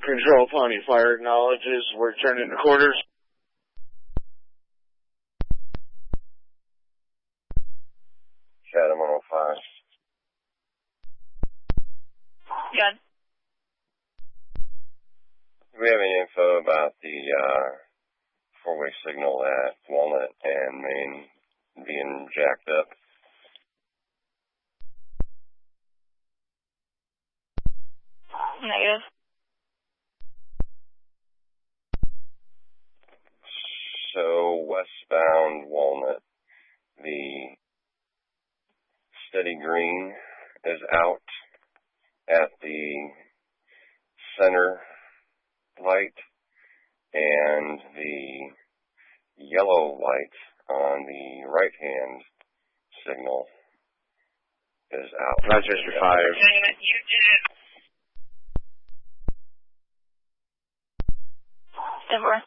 Control Pawnee Fire acknowledges we're turning to quarters. Chatham 105. Good. Do we have any info about the four-way signal at Walnut and Main being jacked up? Negative. So westbound Walnut, the steady green is out at the center light, and the yellow light on the right-hand signal is out. Rochester 5. You did it. Denver.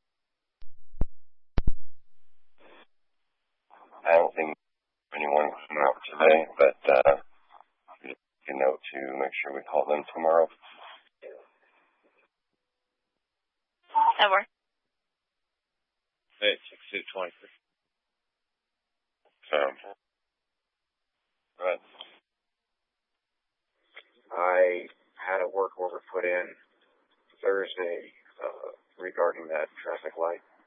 I don't think anyone came out today, but make a note to make sure we call them tomorrow. Denver. Hey, 6-23. So, go ahead. I had a work order put in Thursday regarding that traffic light.